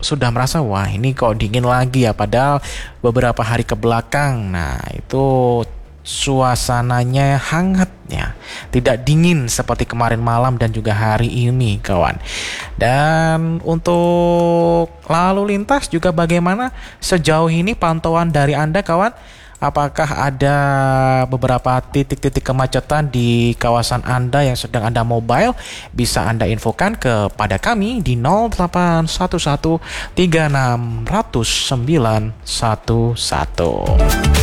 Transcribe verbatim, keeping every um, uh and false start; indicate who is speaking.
Speaker 1: sudah merasa wah ini kok dingin lagi ya, padahal beberapa hari ke belakang, nah itu suasananya hangatnya, tidak dingin seperti kemarin malam dan juga hari ini kawan. Dan untuk lalu lintas juga bagaimana sejauh ini pantauan dari Anda kawan? Apakah ada beberapa titik-titik kemacetan di kawasan Anda yang sedang Anda mobile? Bisa Anda infokan kepada kami di nol delapan satu satu tiga enam nol nol sembilan satu satu.